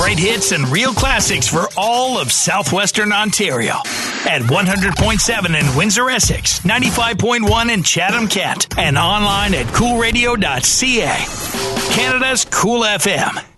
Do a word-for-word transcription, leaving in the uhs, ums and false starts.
Great hits and real classics for all of southwestern Ontario. At one hundred point seven in Windsor, Essex, ninety-five point one in Chatham, Kent, and online at cool radio dot c a. Canada's Cool F M.